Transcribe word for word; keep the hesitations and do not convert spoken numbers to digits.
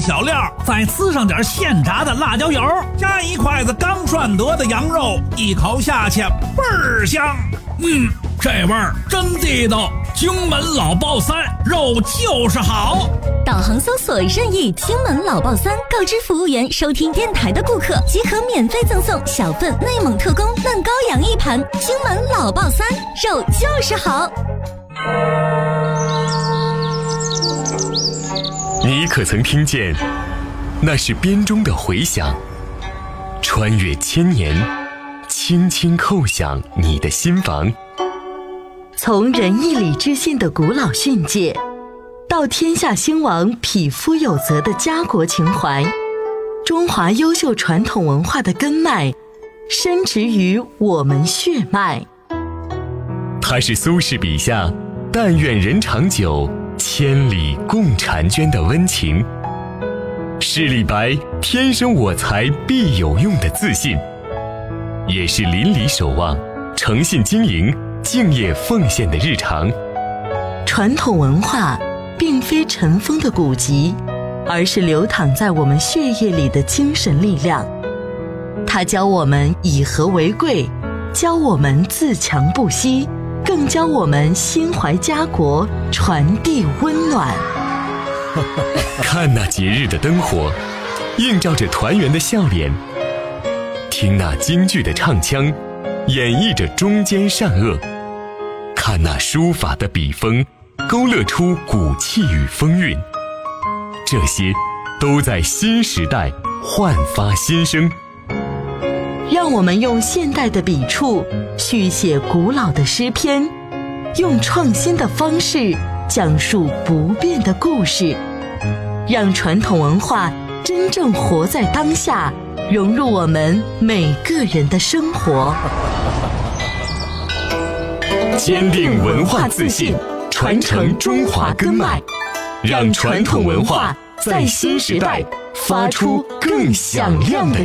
小料，再呲上点现炸的辣椒油，加一筷子刚涮得的羊肉，一口下去倍儿香。嗯，这味儿真地道。荆门老爆三，肉就是好。 导航搜索任意荆门老爆三，告知服务员收听电台的顾客即可免费赠送小份内蒙特供嫩羔羊一盘。荆门老爆三，肉就是好。 你可曾听见，那是编钟的回响，穿越千年，轻轻叩响你的心房。 从仁义礼智信的古老训诫，到天下兴亡、匹夫有责的家国情怀，中华优秀传统文化的根脉，深植于我们血脉。 它是苏轼笔下“但愿人长久，千里共婵娟”的温情，是李白“天生我材必有用”的自信，也是邻里守望、诚信经营、敬业奉献的日常。 传统文化并非尘封的古籍，而是流淌在我们血液里的精神力量。它教我们以和为贵，教我们自强不息，更教我们心怀家国，传递温暖。 看那节日的灯火，映照着团圆的笑脸；听那京剧的唱腔，演绎着忠奸善恶；看那书法的笔锋，勾勒出骨气与风韵。这些都在新时代焕发新生。 让我们用现代的笔触续写古老的诗篇，用创新的方式讲述不变的故事，让传统文化真正活在当下，融入我们每个人的生活。 坚定文化自信，传承中华根脉，让传统文化在新时代发出更响亮的